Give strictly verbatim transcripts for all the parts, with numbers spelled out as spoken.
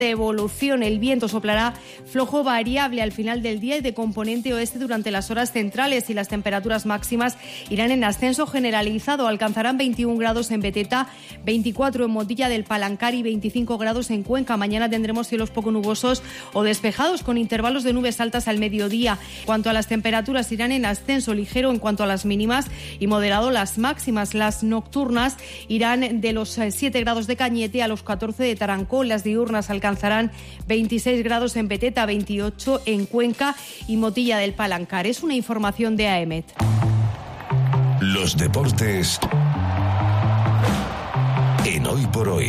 evolución. El viento soplará flojo variable al final del día y de componente oeste durante las horas centrales, y las temperaturas máximas irán en ascenso generalizado. Alcanzarán veintiún grados en Beteta, veinticuatro en Montilla del Palancar y veinticinco grados en Cuenca. Mañana tendremos cielos poco nubosos o despejados con intervalos de nubes altas al mediodía. En cuanto a las temperaturas, irán en ascenso ligero en cuanto a las mínimas y moderado las máximas. Las nocturnas irán de los siete grados de Cañete a los catorce de Tarancón. Las diurnas alcanzarán Alcanzarán veintiséis grados en Beteta, veintiocho en Cuenca y Motilla del Palancar. Es una información de A E M E T. Los deportes en Hoy por Hoy.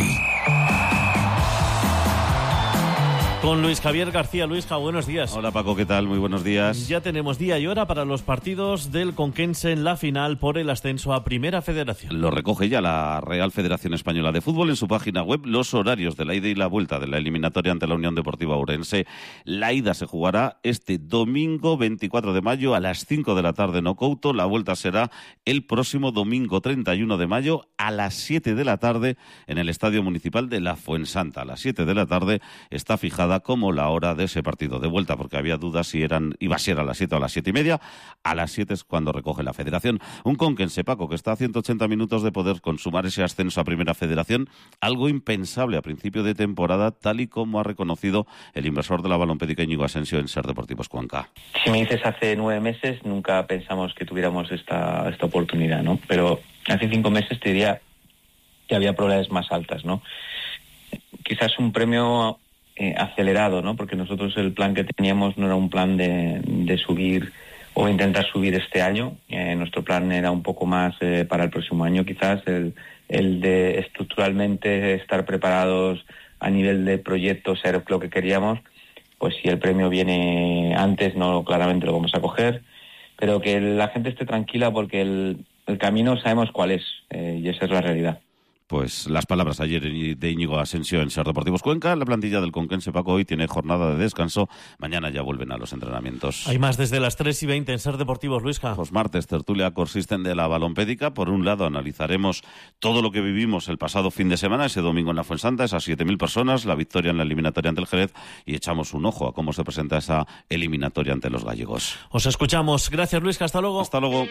Con Luis Javier García. Luisja, buenos días. Hola Paco, ¿qué tal? Muy buenos días. Ya tenemos día y hora para los partidos del Conquense en la final por el ascenso a Primera Federación. Lo recoge ya la Real Federación Española de Fútbol en su página web los horarios de la ida y la vuelta de la eliminatoria ante la Unión Deportiva Ourense. La ida se jugará este domingo veinticuatro de mayo a las cinco de la tarde en Ocouto. La vuelta será el próximo domingo treinta y uno de mayo a las siete de la tarde en el Estadio Municipal de La Fuensanta. A las siete de la tarde está fijada como la hora de ese partido de vuelta, porque había dudas si eran iba a ser a las siete o a las siete y media. A las siete es cuando recoge la Federación. Un Conquense, Paco, que está a ciento ochenta minutos de poder consumar ese ascenso a Primera Federación, algo impensable a principio de temporada, tal y como ha reconocido el inversor de la Balompédica Íñigo Asensio en Ser Deportivos Cuenca. Si me dices hace nueve meses, nunca pensamos que tuviéramos esta, esta oportunidad, ¿no? Pero hace cinco meses te diría que había probabilidades más altas, ¿no? Quizás un premio Eh, acelerado, ¿no? Porque nosotros el plan que teníamos no era un plan de, de subir o intentar subir este año. Eh, nuestro plan era un poco más eh, para el próximo año, quizás el, el de estructuralmente estar preparados a nivel de proyecto, ser lo que queríamos. Pues si el premio viene antes, no, claramente lo vamos a coger, pero que la gente esté tranquila porque el, el camino sabemos cuál es, eh, y esa es la realidad. Pues las palabras ayer de Íñigo Asensio en Ser Deportivos Cuenca. La plantilla del Conquense, Paco, hoy tiene jornada de descanso. Mañana ya vuelven a los entrenamientos. Hay más desde las tres y veinte en Ser Deportivos, Luisja. Pues martes, tertulia Corsisten de la Balompédica. Por un lado, analizaremos todo lo que vivimos el pasado fin de semana, ese domingo en la Fuensanta, esas siete mil personas, la victoria en la eliminatoria ante el Jerez, y echamos un ojo a cómo se presenta esa eliminatoria ante los gallegos. Os escuchamos. Gracias, Luisja. Hasta luego. Hasta luego.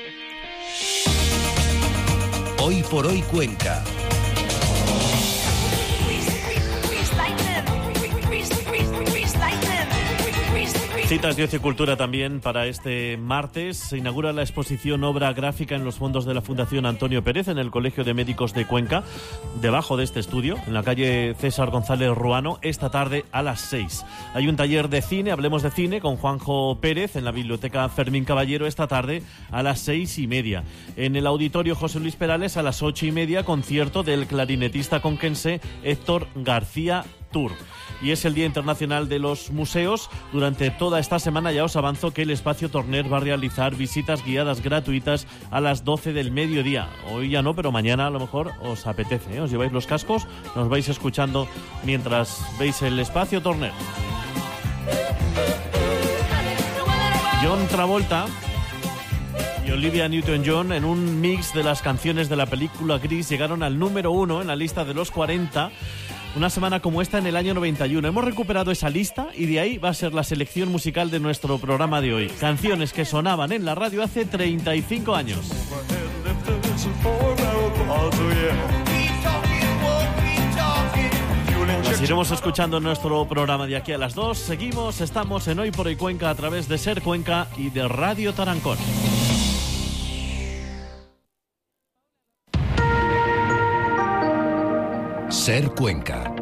Hoy por Hoy Cuenca. Citas de ocio y cultura también para este martes. Se inaugura la exposición Obra Gráfica en los fondos de la Fundación Antonio Pérez en el Colegio de Médicos de Cuenca, debajo de este estudio, en la calle César González Ruano, esta tarde a las seis. Hay un taller de cine, hablemos de cine, con Juanjo Pérez en la Biblioteca Fermín Caballero esta tarde a las seis y media. En el Auditorio José Luis Perales a las ocho y media, concierto del clarinetista conquense Héctor García Tour. Y es el Día Internacional de los Museos. Durante toda esta semana ya os avanzo que el Espacio Torner va a realizar visitas guiadas gratuitas a las doce del mediodía. Hoy ya no, pero mañana a lo mejor os apetece, ¿eh? Os lleváis los cascos, nos vais escuchando mientras veis el Espacio Torner. John Travolta y Olivia Newton-John, en un mix de las canciones de la película Gris, llegaron al número uno en la lista de los cuarenta. Una semana como esta en el año noventa y uno. Hemos recuperado esa lista y de ahí va a ser la selección musical de nuestro programa de hoy. Canciones que sonaban en la radio hace treinta y cinco años. Las iremos escuchando en nuestro programa de aquí a las dos. Seguimos, estamos en Hoy por Hoy Cuenca a través de Ser Cuenca y de Radio Tarancón. Ser Cuenca.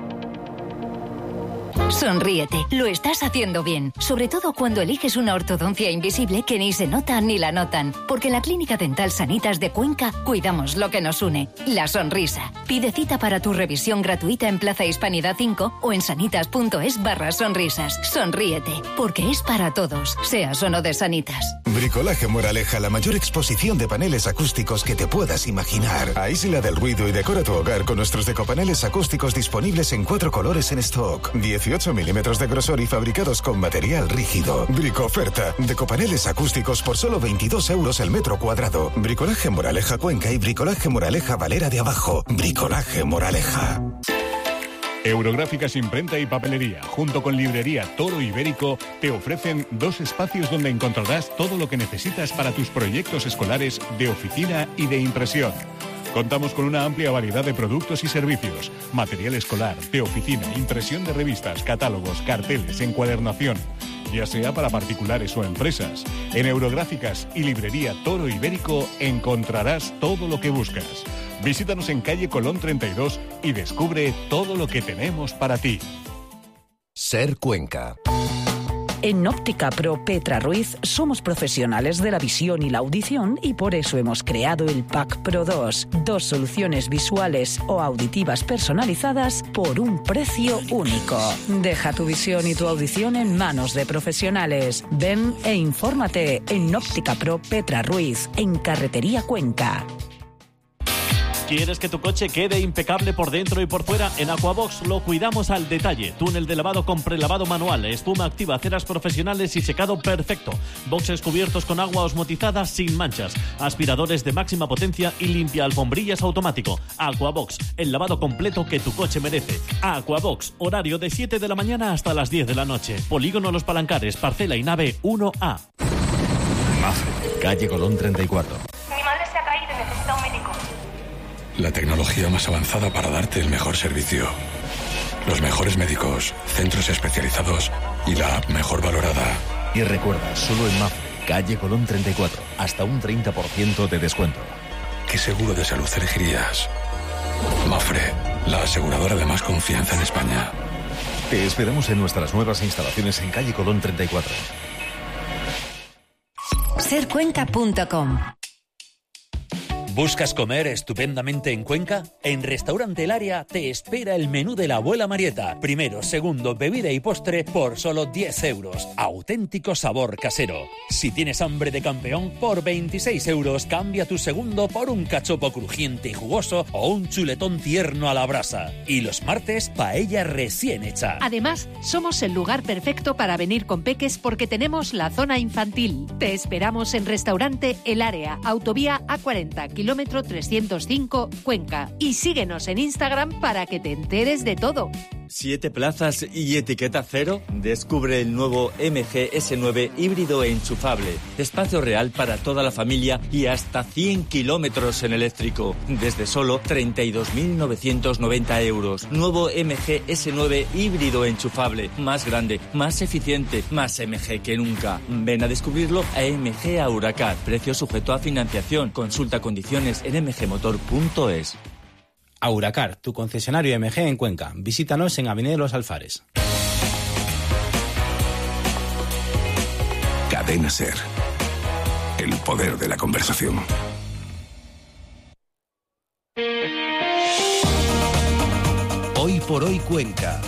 Sonríete, lo estás haciendo bien, sobre todo cuando eliges una ortodoncia invisible que ni se nota ni la notan, porque en la Clínica Dental Sanitas de Cuenca cuidamos lo que nos une, la sonrisa. Pide cita para tu revisión gratuita en Plaza Hispanidad cinco o en sanitas.es barra sonrisas. Sonríete, porque es para todos, seas o no de Sanitas. Bricolaje Moraleja, la mayor exposición de paneles acústicos que te puedas imaginar. Aísla del ruido y decora tu hogar con nuestros decopaneles acústicos disponibles en cuatro colores en stock. dieciocho milímetros de grosor y fabricados con material rígido. Bricoferta. Decopaneles acústicos por solo veintidós euros el metro cuadrado. Bricolaje Moraleja Cuenca y Bricolaje Moraleja Valera de Abajo. Bricolaje Moraleja. Eurográficas Imprenta y Papelería, junto con Librería Toro Ibérico, te ofrecen dos espacios donde encontrarás todo lo que necesitas para tus proyectos escolares de oficina y de impresión. Contamos con una amplia variedad de productos y servicios, material escolar, de oficina, impresión de revistas, catálogos, carteles, encuadernación, ya sea para particulares o empresas. En Eurográficas y Librería Toro Ibérico encontrarás todo lo que buscas. Visítanos en calle Colón treinta y dos y descubre todo lo que tenemos para ti. Ser Cuenca. En Óptica Pro Petra Ruiz somos profesionales de la visión y la audición y por eso hemos creado el Pack Pro dos. Dos soluciones visuales o auditivas personalizadas por un precio único. Deja tu visión y tu audición en manos de profesionales. Ven e infórmate en Óptica Pro Petra Ruiz, en Carretería Cuenca. ¿Quieres que tu coche quede impecable por dentro y por fuera? En Aquabox lo cuidamos al detalle. Túnel de lavado con prelavado manual, espuma activa, ceras profesionales y secado perfecto. Boxes cubiertos con agua osmotizada sin manchas. Aspiradores de máxima potencia y limpia alfombrillas automático. Aquabox, el lavado completo que tu coche merece. Aquabox, horario de siete de la mañana hasta las diez de la noche. Polígono Los Palancares, parcela y nave uno A. Mafre, calle Colón treinta y cuatro. Mi madre se ha caído y necesita un médico. La tecnología más avanzada para darte el mejor servicio. Los mejores médicos, centros especializados y la app mejor valorada. Y recuerda, solo en Mafre, calle Colón treinta y cuatro, hasta un treinta por ciento de descuento. ¿Qué seguro de salud elegirías? Mafre, la aseguradora de más confianza en España. Te esperamos en nuestras nuevas instalaciones en calle Colón treinta y cuatro. ser cuenca punto com. ¿Buscas comer estupendamente en Cuenca? En Restaurante El Área te espera el menú de la abuela Marieta. Primero, segundo, bebida y postre por solo diez euros. Auténtico sabor casero. Si tienes hambre de campeón, por veintiséis euros cambia tu segundo por un cachopo crujiente y jugoso o un chuletón tierno a la brasa. Y los martes, paella recién hecha. Además, somos el lugar perfecto para venir con peques porque tenemos la zona infantil. Te esperamos en Restaurante El Área, autovía A cuarenta, kilómetro trescientos cinco, Cuenca. Y síguenos en Instagram para que te enteres de todo. ¿Siete plazas y etiqueta cero? Descubre el nuevo M G S nueve híbrido e enchufable. Espacio real para toda la familia y hasta cien kilómetros en eléctrico. Desde solo treinta y dos mil novecientos noventa euros. Nuevo M G S nueve híbrido e enchufable. Más grande, más eficiente, más M G que nunca. Ven a descubrirlo a M G Auracar. Precio sujeto a financiación. Consulta condiciones en m g motor punto es. Auracar, tu concesionario M G en Cuenca. Visítanos en Avenida Los Alfares. Cadena Ser. El poder de la conversación. Hoy por hoy Cuenca.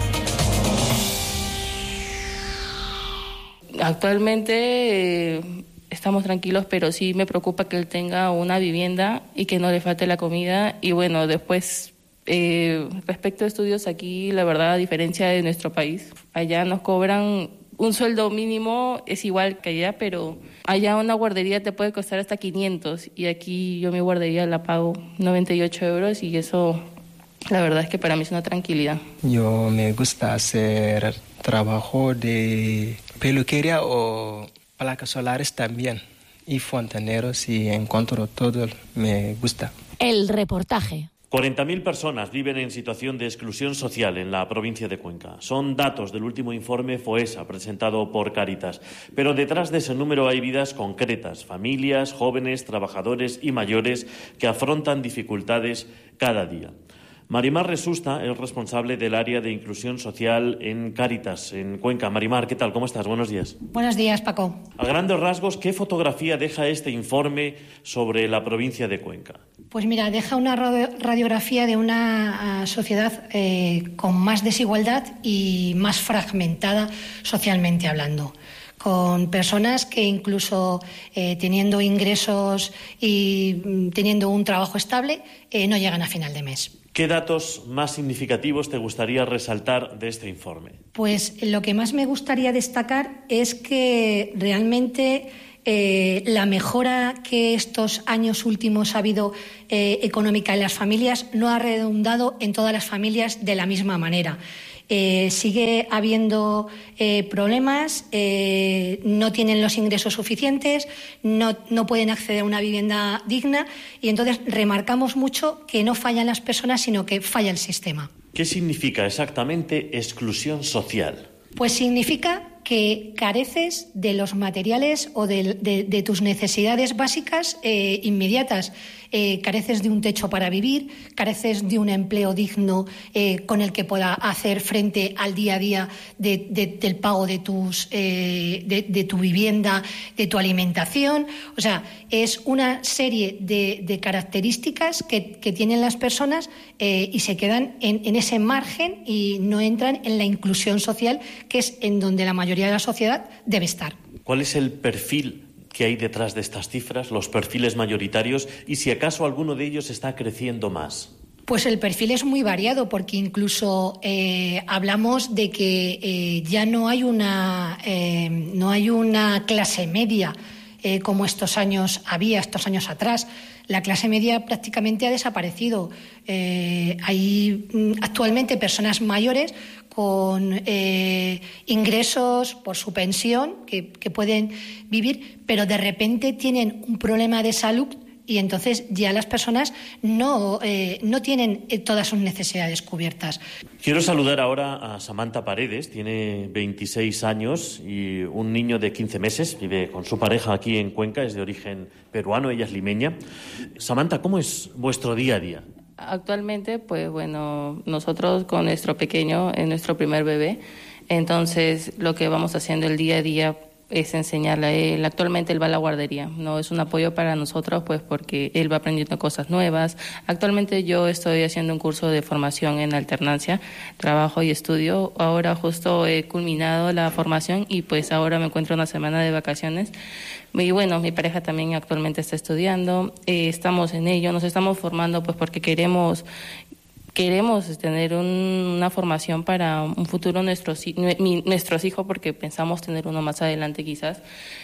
Actualmente eh, estamos tranquilos, pero sí me preocupa que él tenga una vivienda y que no le falte la comida. Y bueno, después, eh, respecto a estudios aquí, la verdad, a diferencia de nuestro país, allá nos cobran un sueldo mínimo, es igual que allá, pero allá una guardería te puede costar hasta quinientos y aquí yo mi guardería la pago noventa y ocho euros y eso, la verdad es que para mí es una tranquilidad. Yo me gusta hacer trabajo de peluquería o placas solares también y fontaneros y encuentro todo, me gusta. El reportaje. cuarenta mil personas viven en situación de exclusión social en la provincia de Cuenca. Son datos del último informe FOESA presentado por Cáritas. Pero detrás de ese número hay vidas concretas, familias, jóvenes, trabajadores y mayores que afrontan dificultades cada día. Marimar Resusta es responsable del área de inclusión social en Cáritas, en Cuenca. Marimar, ¿qué tal? ¿Cómo estás? Buenos días. Buenos días, Paco. A grandes rasgos, ¿qué fotografía deja este informe sobre la provincia de Cuenca? Pues mira, deja una radiografía de una uh, sociedad eh, con más desigualdad y más fragmentada socialmente hablando, con personas que incluso eh, teniendo ingresos y mm, teniendo un trabajo estable eh, no llegan a final de mes. ¿Qué datos más significativos te gustaría resaltar de este informe? Pues lo que más me gustaría destacar es que realmente eh, la mejora que estos años últimos ha habido eh, económica en las familias no ha redundado en todas las familias de la misma manera. Eh, sigue habiendo eh, problemas, eh, no tienen los ingresos suficientes, no, no pueden acceder a una vivienda digna y entonces remarcamos mucho que no fallan las personas, sino que falla el sistema. ¿Qué significa exactamente exclusión social? Pues significa que careces de los materiales o de, de, de tus necesidades básicas eh, inmediatas. Eh, careces de un techo para vivir, careces de un empleo digno eh, con el que pueda hacer frente al día a día de, de, del pago de, tus, eh, de, de tu vivienda, de tu alimentación. O sea, es una serie de, de características que, que tienen las personas eh, y se quedan en, en ese margen y no entran en la inclusión social, que es en donde la mayoría de la sociedad debe estar. ¿Cuál es el perfil que hay detrás de estas cifras, los perfiles mayoritarios, y si acaso alguno de ellos está creciendo más? Pues el perfil es muy variado, porque incluso eh, hablamos de que eh, ya no hay una, eh, no hay una clase media eh, como estos años había, estos años atrás. La clase media prácticamente ha desaparecido. Eh, hay actualmente personas mayores con eh, ingresos por su pensión que, que pueden vivir, pero de repente tienen un problema de salud y entonces ya las personas no, eh, no tienen todas sus necesidades cubiertas. Quiero saludar ahora a Samantha Paredes, tiene veintiséis años y un niño de quince meses, vive con su pareja aquí en Cuenca, es de origen peruano, ella es limeña. Samantha, ¿cómo es vuestro día a día? Actualmente, pues bueno, nosotros con nuestro pequeño, es nuestro primer bebé, entonces lo que vamos haciendo el día a día es enseñarle a él. Actualmente él va a la guardería, no es un apoyo para nosotros, pues porque él va aprendiendo cosas nuevas. Actualmente yo estoy haciendo un curso de formación en alternancia, trabajo y estudio. Ahora justo he culminado la formación y pues ahora me encuentro una semana de vacaciones. Y bueno, mi pareja también actualmente está estudiando, eh, estamos en ello, nos estamos formando pues porque queremos queremos tener un, una formación para un futuro nuestros, nuestros hijos, porque pensamos tener uno más adelante quizás,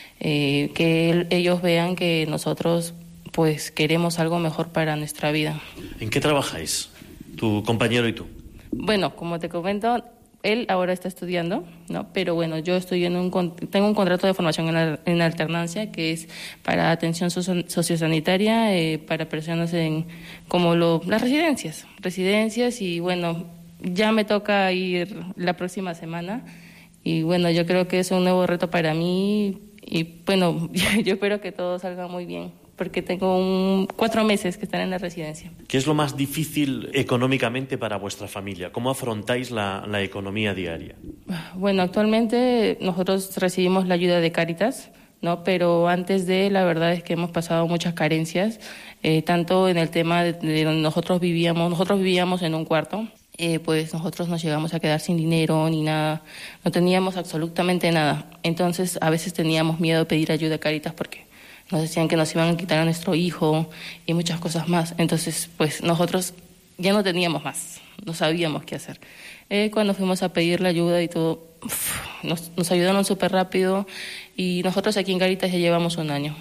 eh, que ellos vean que nosotros pues queremos algo mejor para nuestra vida. ¿En qué trabajáis, tu compañero y tú? Bueno, como te comento, él ahora está estudiando, ¿no? Pero bueno, yo estoy en un tengo un contrato de formación en, en alternancia que es para atención socio, sociosanitaria eh, para personas en como lo, las residencias, residencias y bueno, ya me toca ir la próxima semana y bueno, yo creo que es un nuevo reto para mí y bueno, yo espero que todo salga muy bien, porque tengo un, cuatro meses que están en la residencia. ¿Qué es lo más difícil económicamente para vuestra familia? ¿Cómo afrontáis la, la economía diaria? Bueno, actualmente nosotros recibimos la ayuda de Cáritas, ¿no? Pero antes de, la verdad es que hemos pasado muchas carencias, eh, tanto en el tema de, de donde nosotros vivíamos, nosotros vivíamos en un cuarto, eh, pues nosotros nos llegamos a quedar sin dinero ni nada, no teníamos absolutamente nada. Entonces a veces teníamos miedo de pedir ayuda a Cáritas porque nos decían que nos iban a quitar a nuestro hijo y muchas cosas más. Entonces, pues nosotros ya no teníamos más, no sabíamos qué hacer. Eh, cuando fuimos a pedir la ayuda y todo, uf, nos, nos ayudaron súper rápido y nosotros aquí en Cáritas ya llevamos un año.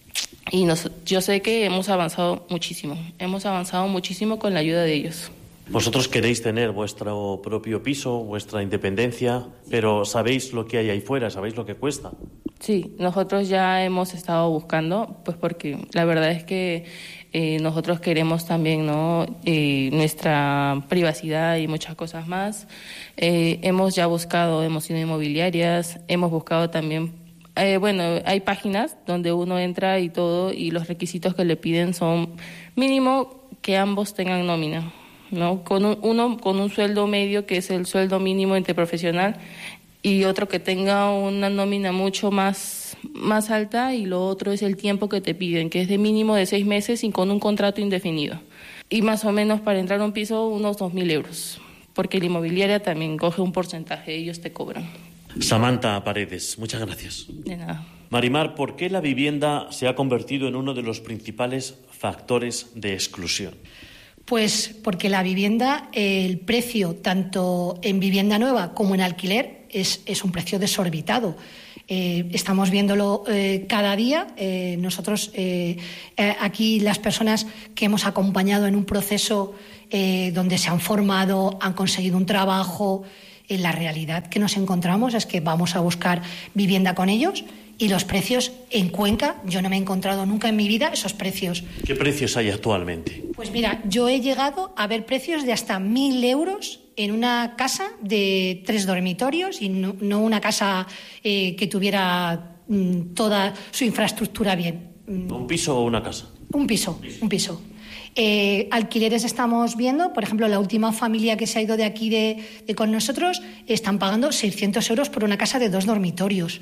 Y nos, yo sé que hemos avanzado muchísimo, hemos avanzado muchísimo con la ayuda de ellos. Vosotros queréis tener vuestro propio piso, vuestra independencia, pero sabéis lo que hay ahí fuera, sabéis lo que cuesta. Sí, nosotros ya hemos estado buscando, pues porque la verdad es que eh, nosotros queremos también, ¿no? Eh, nuestra privacidad y muchas cosas más. Eh, hemos ya buscado, hemos ido a inmobiliarias, hemos buscado también, eh, bueno, hay páginas donde uno entra y todo y los requisitos que le piden son mínimo que ambos tengan nómina, ¿no? Con un, uno con un sueldo medio, que es el sueldo mínimo interprofesional, y otro que tenga una nómina mucho más, más alta, y lo otro es el tiempo que te piden, que es de mínimo de seis meses y con un contrato indefinido. Y más o menos para entrar a un piso unos dos mil euros, porque la inmobiliaria también coge un porcentaje, ellos te cobran. Samantha Paredes, muchas gracias. De nada. Marimar, ¿por qué la vivienda se ha convertido en uno de los principales factores de exclusión? Pues porque la vivienda, el precio tanto en vivienda nueva como en alquiler es, es un precio desorbitado. Eh, estamos viéndolo eh, cada día. Eh, nosotros, eh, eh, aquí las personas que hemos acompañado en un proceso eh, donde se han formado, han conseguido un trabajo, eh, la realidad que nos encontramos es que vamos a buscar vivienda con ellos y los precios en Cuenca, yo no me he encontrado nunca en mi vida esos precios. ¿Qué precios hay actualmente? Pues mira, yo he llegado a ver precios de hasta mil euros en una casa de tres dormitorios y no, no una casa eh, que tuviera mm, toda su infraestructura bien. ¿Un piso o una casa? Un piso, un piso. Eh, alquileres estamos viendo, por ejemplo, la última familia que se ha ido de aquí de, de con nosotros están pagando seiscientos euros por una casa de dos dormitorios.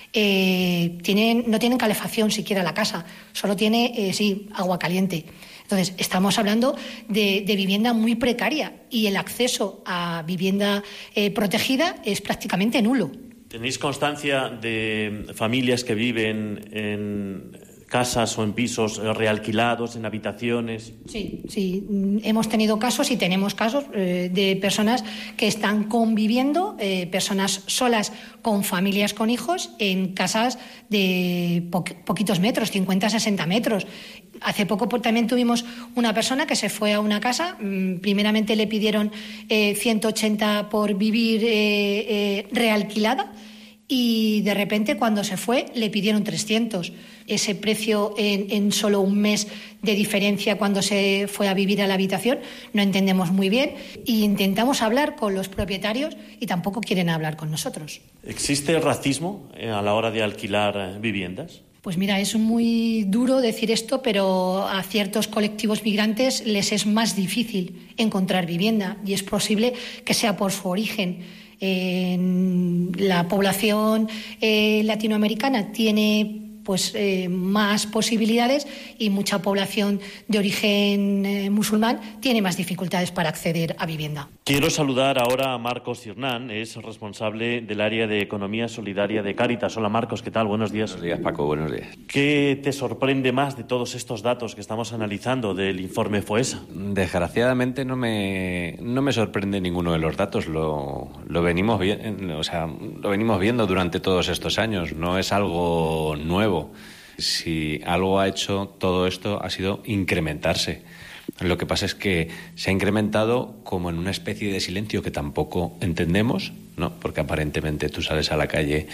Eh, tienen, no tienen calefacción siquiera la casa, solo tiene, eh, sí, agua caliente. Entonces, estamos hablando de, de vivienda muy precaria y el acceso a vivienda eh, protegida es prácticamente nulo. ¿Tenéis constancia de familias que viven en casas o en pisos realquilados, en habitaciones? Sí, sí. Hemos tenido casos y tenemos casos eh, de personas que están conviviendo, eh, personas solas con familias con hijos, en casas de po- poquitos metros, cincuenta, sesenta metros. Hace poco también tuvimos una persona que se fue a una casa. Primeramente le pidieron eh, ciento ochenta por vivir eh, eh, realquilada y de repente cuando se fue le pidieron trescientos. Ese precio en, en solo un mes de diferencia cuando se fue a vivir a la habitación no entendemos muy bien y intentamos hablar con los propietarios y tampoco quieren hablar con nosotros. ¿Existe racismo a la hora de alquilar viviendas? Pues mira, es muy duro decir esto, pero a ciertos colectivos migrantes les es más difícil encontrar vivienda y es posible que sea por su origen. Eh, la población eh, latinoamericana tiene pues eh, más posibilidades y mucha población de origen eh, musulmán tiene más dificultades para acceder a vivienda. Quiero saludar ahora a Marcos Hirnán, es responsable del área de Economía Solidaria de Cáritas. Hola Marcos, ¿qué tal? Buenos días. Buenos días, Paco, buenos días. ¿Qué te sorprende más de todos estos datos que estamos analizando del informe FOESA? Desgraciadamente no me, no me sorprende ninguno de los datos, lo, lo, venimos bien, o sea, lo venimos viendo durante todos estos años, no es algo nuevo. Si algo ha hecho todo esto ha sido incrementarse. Lo que pasa es que se ha incrementado como en una especie de silencio que tampoco entendemos, ¿no? Porque aparentemente tú sales a la calle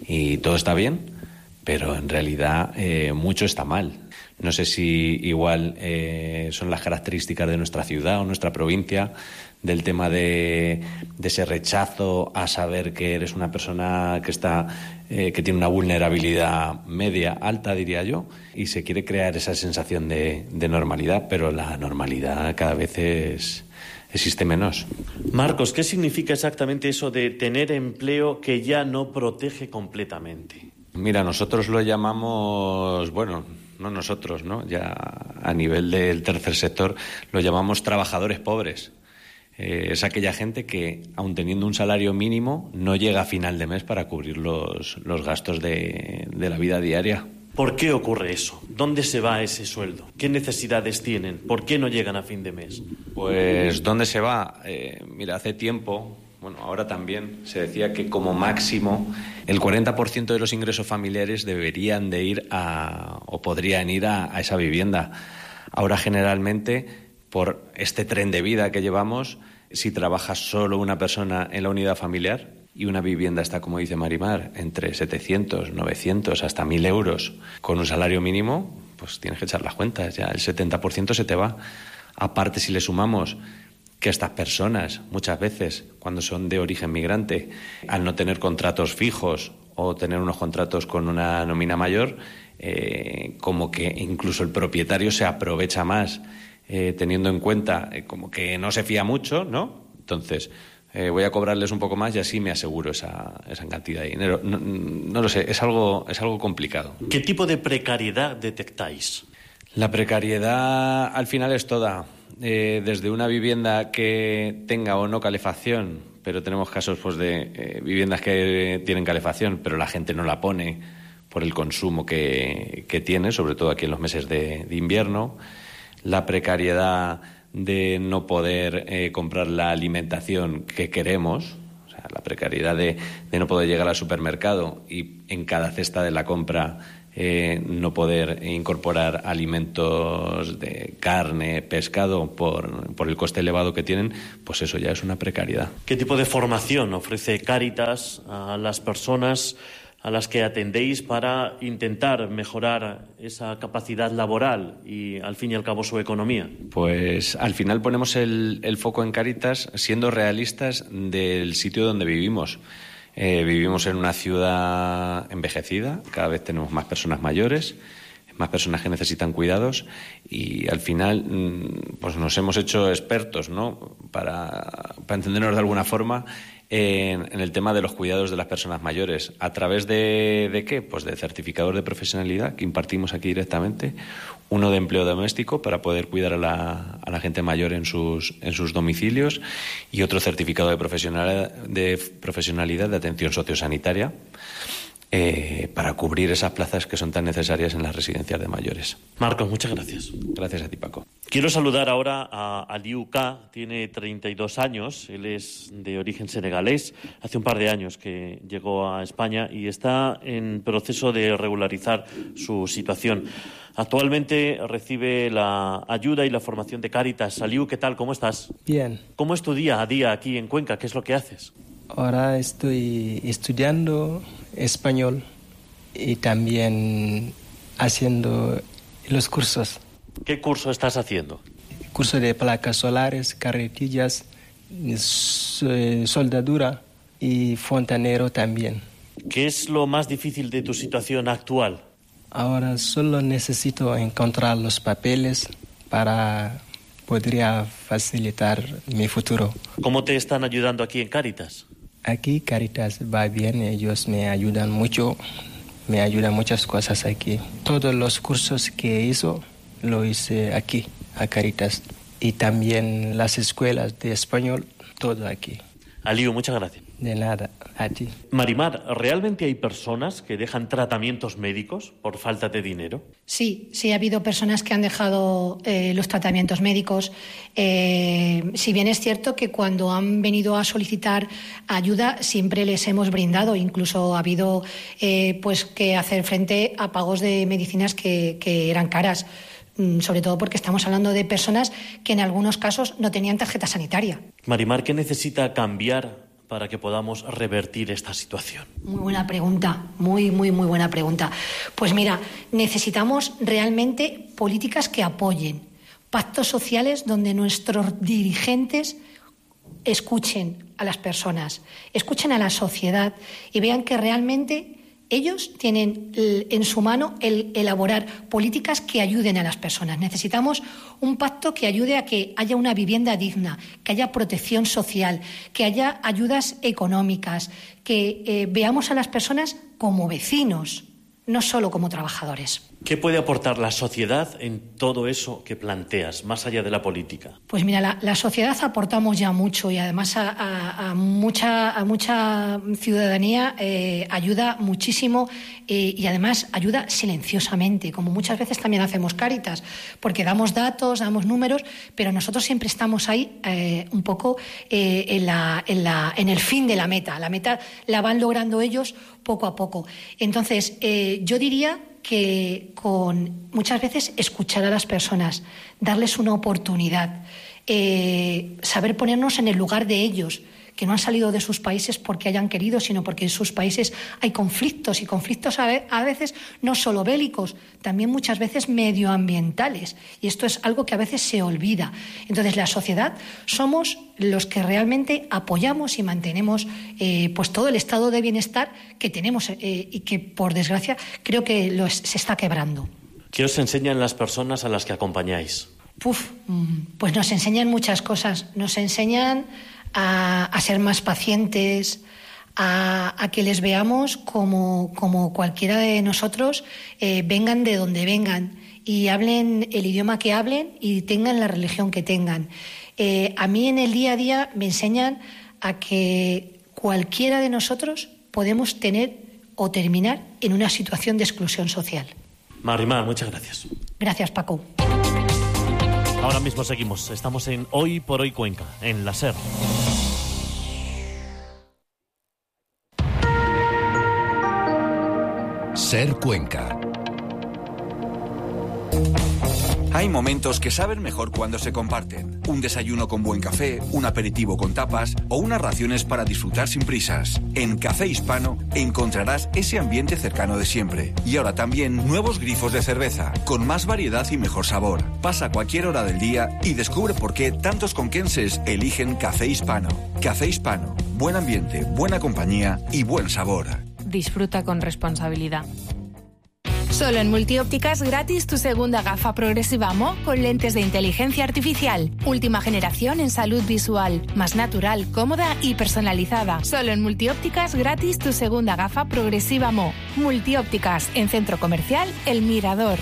y todo está bien, pero en realidad eh, mucho está mal. No sé si igual eh, son las características de nuestra ciudad o nuestra provincia, del tema de, de ese rechazo a saber que eres una persona que está eh, que tiene una vulnerabilidad media, alta, diría yo, y se quiere crear esa sensación de, de normalidad, pero la normalidad cada vez es, existe menos. Marcos, ¿qué significa exactamente eso de tener empleo que ya no protege completamente? Mira, nosotros lo llamamos, bueno, no nosotros, ¿no? Ya a nivel del tercer sector lo llamamos trabajadores pobres. Eh, es aquella gente que, aun teniendo un salario mínimo, no llega a final de mes para cubrir los, los gastos de, de la vida diaria. ¿Por qué ocurre eso? ¿Dónde se va ese sueldo? ¿Qué necesidades tienen? ¿Por qué no llegan a fin de mes? Pues, ¿dónde se va? Eh, mira, hace tiempo, bueno, ahora también, se decía que como máximo el cuarenta por ciento de los ingresos familiares deberían de ir a, o podrían ir a, a esa vivienda. Ahora, generalmente, por este tren de vida que llevamos, si trabaja solo una persona en la unidad familiar y una vivienda está, como dice Marimar, entre setecientos, novecientos, hasta mil euros con un salario mínimo, pues tienes que echar las cuentas, ya el setenta por ciento se te va. Aparte, si le sumamos que estas personas, muchas veces, cuando son de origen migrante, al no tener contratos fijos o tener unos contratos con una nómina mayor, eh, como que incluso el propietario se aprovecha más, Eh, teniendo en cuenta eh, como que no se fía mucho, ¿no? Entonces, eh, voy a cobrarles un poco más y así me aseguro esa, esa cantidad de dinero. No, no lo sé, es algo, es algo complicado. ¿Qué tipo de precariedad detectáis? La precariedad al final es toda. Eh, desde una vivienda que tenga o no calefacción, pero tenemos casos pues de eh, viviendas que tienen calefacción, pero la gente no la pone por el consumo que, que tiene, sobre todo aquí en los meses de, de invierno. La precariedad de no poder eh, comprar la alimentación que queremos. O sea, la precariedad de, de no poder llegar al supermercado y en cada cesta de la compra eh, no poder incorporar alimentos de carne, pescado, por, por el coste elevado que tienen, pues eso ya es una precariedad. ¿Qué tipo de formación ofrece Cáritas a las personas a las que atendéis para intentar mejorar esa capacidad laboral y, al fin y al cabo, su economía? Pues al final ponemos el, el foco en Cáritas siendo realistas del sitio donde vivimos. Eh, vivimos en una ciudad envejecida, cada vez tenemos más personas mayores, más personas que necesitan cuidados y al final pues nos hemos hecho expertos, ¿no? Para, para entendernos de alguna forma en, en el tema de los cuidados de las personas mayores. ¿A través de, de qué? Pues de certificador de profesionalidad que impartimos aquí directamente, uno de empleo doméstico para poder cuidar a la, a la gente mayor en sus, en sus domicilios y otro certificado de profesionalidad de, profesionalidad de atención sociosanitaria. Eh, para cubrir esas plazas que son tan necesarias en las residencias de mayores. Marcos, muchas gracias. Gracias a ti, Paco. Quiero saludar ahora a Aliou Ka, tiene treinta y dos años, él es de origen senegalés, hace un par de años que llegó a España y está en proceso de regularizar su situación. Actualmente recibe la ayuda y la formación de Cáritas. Aliou, ¿qué tal? ¿Cómo estás? Bien. ¿Cómo es tu día a día aquí en Cuenca? ¿Qué es lo que haces? Ahora estoy estudiando español y también haciendo los cursos. ¿Qué curso estás haciendo? Curso de placas solares, carretillas, soldadura y fontanero también. ¿Qué es lo más difícil de tu situación actual? Ahora solo necesito encontrar los papeles para poder facilitar mi futuro. ¿Cómo te están ayudando aquí en Cáritas? Aquí Cáritas va bien, ellos me ayudan mucho, me ayudan muchas cosas aquí. Todos los cursos que hizo, lo hice aquí, a Cáritas. Y también las escuelas de español, todo aquí. Aliou, muchas gracias. De nada, a ti. Marimar, ¿realmente hay personas que dejan tratamientos médicos por falta de dinero? Sí, sí ha habido personas que han dejado eh, los tratamientos médicos. Eh, si bien es cierto que cuando han venido a solicitar ayuda siempre les hemos brindado, incluso ha habido eh, pues que hacer frente a pagos de medicinas que, que eran caras, sobre todo porque estamos hablando de personas que en algunos casos no tenían tarjeta sanitaria. Marimar, ¿qué necesita cambiar para que podamos revertir esta situación? Muy buena pregunta, muy, muy, muy buena pregunta. Pues mira, necesitamos realmente políticas que apoyen, pactos sociales donde nuestros dirigentes escuchen a las personas, escuchen a la sociedad y vean que realmente ellos tienen en su mano el elaborar políticas que ayuden a las personas. Necesitamos un pacto que ayude a que haya una vivienda digna, que haya protección social, que haya ayudas económicas, que eh, veamos a las personas como vecinos, no solo como trabajadores. ¿Qué puede aportar la sociedad en todo eso que planteas, más allá de la política? Pues mira, la, la sociedad aportamos ya mucho y además a, a, a, mucha, a mucha ciudadanía eh, ayuda muchísimo eh, y además ayuda silenciosamente, como muchas veces también hacemos Cáritas, porque damos datos, damos números, pero nosotros siempre estamos ahí eh, un poco eh, en, la, en, la, en el fin de la meta. La meta la van logrando ellos poco a poco. Entonces, eh, yo diría que con muchas veces escuchar a las personas, darles una oportunidad, eh, saber ponernos en el lugar de ellos, que no han salido de sus países porque hayan querido, sino porque en sus países hay conflictos, y conflictos a, ve- a veces no solo bélicos, también muchas veces medioambientales, y esto es algo que a veces se olvida. Entonces, la sociedad somos los que realmente apoyamos y mantenemos eh, pues todo el estado de bienestar que tenemos eh, y que, por desgracia, creo que lo es- se está quebrando. ¿Qué os enseñan las personas a las que acompañáis? Puf, pues nos enseñan muchas cosas. Nos enseñan a, a ser más pacientes, a, a que les veamos como, como cualquiera de nosotros, eh, vengan de donde vengan y hablen el idioma que hablen y tengan la religión que tengan. Eh, a mí en el día a día me enseñan a que cualquiera de nosotros podemos tener o terminar en una situación de exclusión social. Marimar, muchas gracias. Gracias, Paco. Ahora mismo seguimos. Estamos en Hoy por Hoy Cuenca, en la SER. Ser Cuenca. Hay momentos que saben mejor cuando se comparten. Un desayuno con buen café, un aperitivo con tapas o unas raciones para disfrutar sin prisas. En Café Hispano encontrarás ese ambiente cercano de siempre. Y ahora también nuevos grifos de cerveza, con más variedad y mejor sabor. Pasa cualquier hora del día y descubre por qué tantos conquenses eligen Café Hispano. Café Hispano. Buen ambiente, buena compañía y buen sabor. Disfruta con responsabilidad. Solo en Multiópticas gratis tu segunda gafa progresiva M O con lentes de inteligencia artificial. Última generación en salud visual. Más natural, cómoda y personalizada. Solo en Multiópticas gratis tu segunda gafa progresiva M O. Multiópticas en Centro Comercial El Mirador.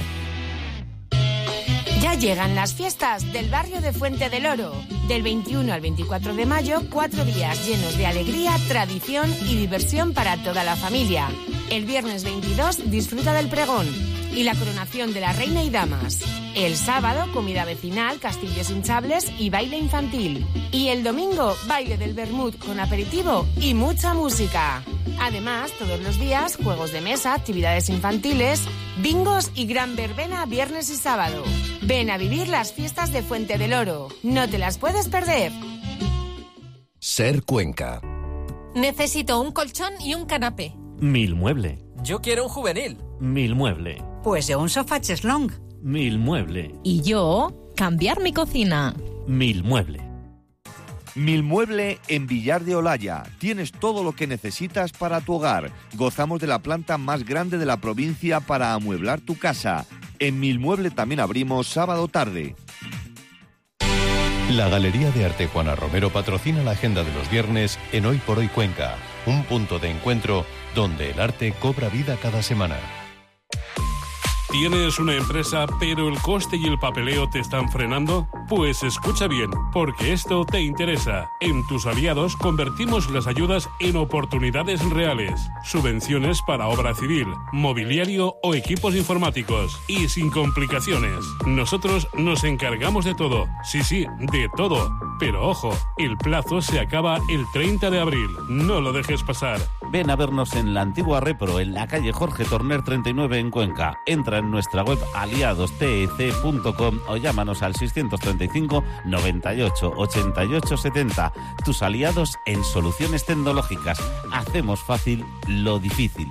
Ya llegan las fiestas del barrio de Fuente del Oro. Del veintiuno al veinticuatro de mayo, cuatro días llenos de alegría, tradición y diversión para toda la familia. El viernes veintidós disfruta del pregón y la coronación de la reina y damas. El sábado, comida vecinal, castillos hinchables y baile infantil. Y el domingo, baile del vermut con aperitivo y mucha música. Además, todos los días, juegos de mesa, actividades infantiles, bingos y gran verbena viernes y sábado. Ven a vivir las fiestas de Fuente del Oro. No te las puedes perder. Ser Cuenca. Necesito un colchón y un canapé. Milmueble. Yo quiero un juvenil. Milmueble. Pues yo un sofá cheslong. Milmueble. Y yo, cambiar mi cocina. Milmueble. Milmueble en Villar de Olaya. Tienes todo lo que necesitas para tu hogar. Gozamos de la planta más grande de la provincia para amueblar tu casa. En Milmueble también abrimos sábado tarde. La Galería de Arte Juana Romero patrocina la agenda de los viernes en Hoy por Hoy Cuenca, un punto de encuentro donde el arte cobra vida cada semana. ¿Tienes una empresa pero el coste y el papeleo te están frenando? Pues escucha bien, porque esto te interesa. En Tus Aliados convertimos las ayudas en oportunidades reales. Subvenciones para obra civil, mobiliario o equipos informáticos. Y sin complicaciones. Nosotros nos encargamos de todo. Sí, sí, de todo. Pero ojo, el plazo se acaba el treinta de abril. No lo dejes pasar. Ven a vernos en la antigua Repro, en la calle Jorge Torner treinta y nueve en Cuenca. Entra en nuestra web aliados tec punto com o llámanos al seiscientos treinta y cinco, noventa y ocho, ochenta y ocho, setenta. Tus aliados en soluciones tecnológicas. Hacemos fácil lo difícil.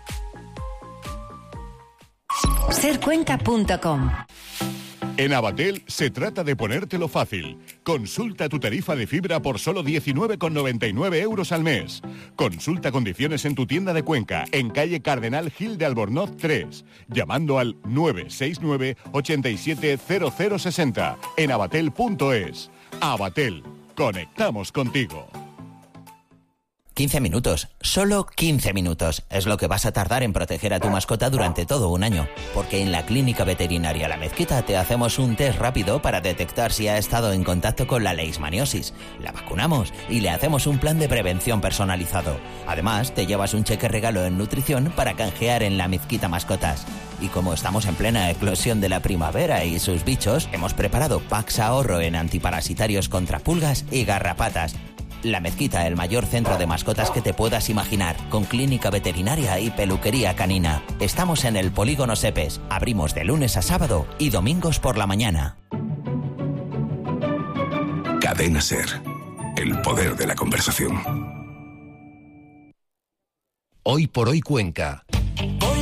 ser cuenca punto com. En Abatel se trata de ponértelo fácil. Consulta tu tarifa de fibra por solo diecinueve con noventa y nueve euros al mes. Consulta condiciones en tu tienda de Cuenca, en calle Cardenal Gil de Albornoz tres, llamando al nueve seis nueve, ochenta y siete, cero cero sesenta, en abatel punto es. Abatel, conectamos contigo. quince minutos, solo quince minutos, es lo que vas a tardar en proteger a tu mascota durante todo un año, porque en la Clínica Veterinaria La Mezquita te hacemos un test rápido para detectar si ha estado en contacto con la leishmaniosis, la vacunamos y le hacemos un plan de prevención personalizado. Además, te llevas un cheque regalo en nutrición para canjear en La Mezquita Mascotas. Y como estamos en plena eclosión de la primavera y sus bichos, hemos preparado packs ahorro en antiparasitarios contra pulgas y garrapatas. La Mezquita, el mayor centro de mascotas que te puedas imaginar, con clínica veterinaria y peluquería canina. Estamos en el Polígono Sepes. Abrimos de lunes a sábado y domingos por la mañana. Cadena Ser. El poder de la conversación. Hoy por Hoy Cuenca.